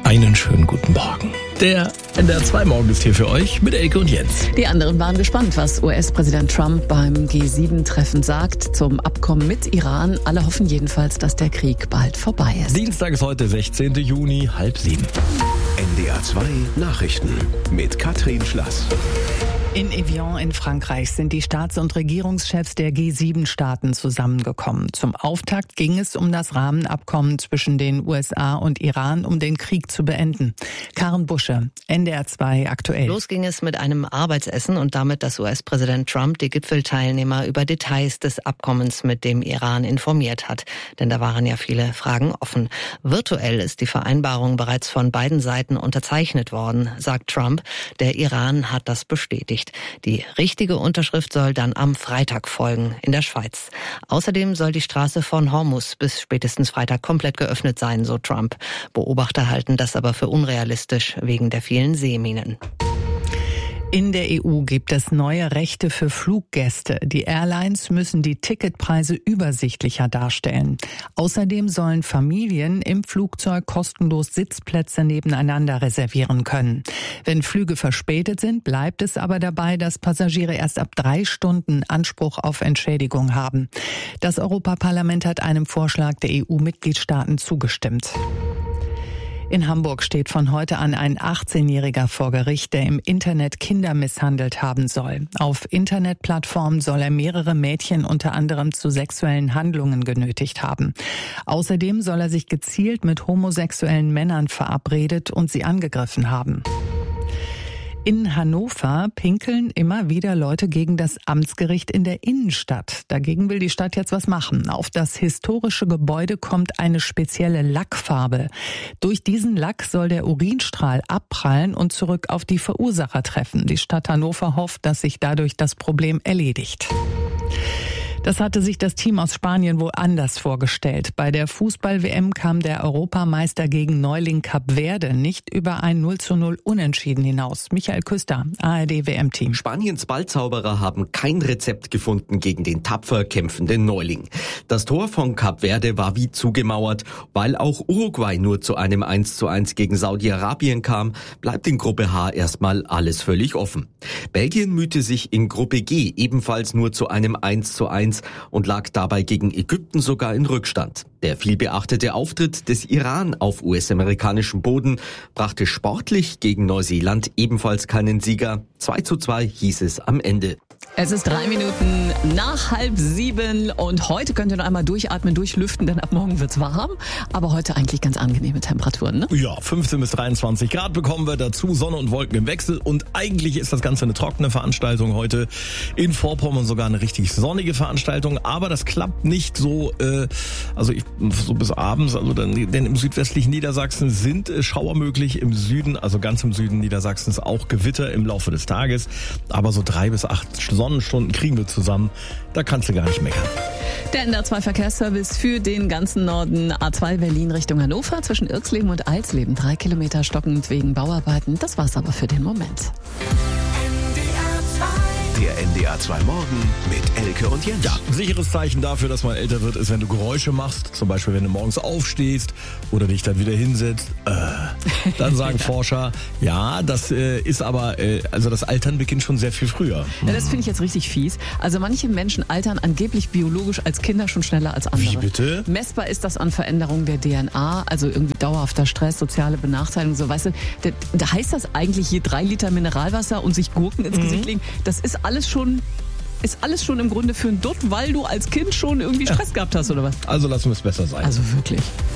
Einen schönen guten Morgen. Der NDR 2 Morgen ist hier für euch mit Elke und Jens. Die anderen waren gespannt, was US-Präsident Trump beim G7-Treffen sagt zum Abkommen mit Iran. Alle hoffen jedenfalls, dass der Krieg bald vorbei ist. Dienstag ist heute 16. Juni, 6:30. NDR 2 Nachrichten mit Katrin Schlass. In Evian in Frankreich sind die Staats- und Regierungschefs der G7-Staaten zusammengekommen. Zum Auftakt ging es um das Rahmenabkommen zwischen den USA und Iran, um den Krieg zu beenden. Karen Busche, NDR 2 aktuell. Los ging es mit einem Arbeitsessen und damit, dass US-Präsident Trump die Gipfelteilnehmer über Details des Abkommens mit dem Iran informiert hat. Denn da waren ja viele Fragen offen. Virtuell ist die Vereinbarung bereits von beiden Seiten unterzeichnet worden, sagt Trump. Der Iran hat das bestätigt. Die richtige Unterschrift soll dann am Freitag folgen in der Schweiz. Außerdem soll die Straße von Hormuz bis spätestens Freitag komplett geöffnet sein, so Trump. Beobachter halten das aber für unrealistisch wegen der vielen Seeminen. In der EU gibt es neue Rechte für Fluggäste. Die Airlines müssen die Ticketpreise übersichtlicher darstellen. Außerdem sollen Familien im Flugzeug kostenlos Sitzplätze nebeneinander reservieren können. Wenn Flüge verspätet sind, bleibt es aber dabei, dass Passagiere erst ab 3 Stunden Anspruch auf Entschädigung haben. Das Europaparlament hat einem Vorschlag der EU-Mitgliedstaaten zugestimmt. In Hamburg steht von heute an ein 18-Jähriger vor Gericht, der im Internet Kinder misshandelt haben soll. Auf Internetplattformen soll er mehrere Mädchen unter anderem zu sexuellen Handlungen genötigt haben. Außerdem soll er sich gezielt mit homosexuellen Männern verabredet und sie angegriffen haben. In Hannover pinkeln immer wieder Leute gegen das Amtsgericht in der Innenstadt. Dagegen will die Stadt jetzt was machen. Auf das historische Gebäude kommt eine spezielle Lackfarbe. Durch diesen Lack soll der Urinstrahl abprallen und zurück auf die Verursacher treffen. Die Stadt Hannover hofft, dass sich dadurch das Problem erledigt. Das hatte sich das Team aus Spanien wohl anders vorgestellt. Bei der Fußball-WM kam der Europameister gegen Neuling Kap Verde nicht über ein 0:0 Unentschieden hinaus. Michael Küster, ARD-WM-Team. Spaniens Ballzauberer haben kein Rezept gefunden gegen den tapfer kämpfenden Neuling. Das Tor von Kap Verde war wie zugemauert. Weil auch Uruguay nur zu einem 1:1 gegen Saudi-Arabien kam, bleibt in Gruppe H erstmal alles völlig offen. Belgien mühte sich in Gruppe G ebenfalls nur zu einem 1:1 und lag dabei gegen Ägypten sogar in Rückstand. Der vielbeachtete Auftritt des Iran auf US-amerikanischem Boden brachte sportlich gegen Neuseeland ebenfalls keinen Sieger. 2:2 hieß es am Ende. Es ist 3 Minuten nach 6:30 und heute könnt ihr noch einmal durchatmen, durchlüften, denn ab morgen wird's warm. Aber heute eigentlich ganz angenehme Temperaturen, ne? Ja, 15 bis 23 Grad bekommen wir dazu, Sonne und Wolken im Wechsel. Und eigentlich ist das Ganze eine trockene Veranstaltung heute. In Vorpommern sogar eine richtig sonnige Veranstaltung. Aber das klappt nicht so, so bis abends. Denn im südwestlichen Niedersachsen sind Schauer möglich. Im Süden, also ganz im Süden Niedersachsens auch Gewitter im Laufe des Tages. Aber so 3 bis 8 Sonnenstunden kriegen wir zusammen. Da kannst du gar nicht meckern. Der NDR 2 Verkehrsservice für den ganzen Norden. A2 Berlin Richtung Hannover zwischen Irxleben und Alsleben. 3 Kilometer stockend wegen Bauarbeiten. Das war's aber für den Moment. Der NDR 2 Morgen mit Elke und Jens. Ja, ein sicheres Zeichen dafür, dass man älter wird, ist, wenn du Geräusche machst. Zum Beispiel, wenn du morgens aufstehst oder dich dann wieder hinsetzt. Dann sagen Forscher, ja, das ist aber, also das Altern beginnt schon sehr viel früher. Ja, das finde ich jetzt richtig fies. Also manche Menschen altern angeblich biologisch als Kinder schon schneller als andere. Wie bitte? Messbar ist das an Veränderungen der DNA, also irgendwie dauerhafter Stress, soziale Benachteiligung, so, weißt du. Da heißt das eigentlich, je 3 Liter Mineralwasser und sich Gurken ins Gesicht legen, das ist alles schon im Grunde für ein Dutt, weil du als Kind schon irgendwie Stress gehabt hast, oder was? Also lassen wir es besser sein. Also wirklich.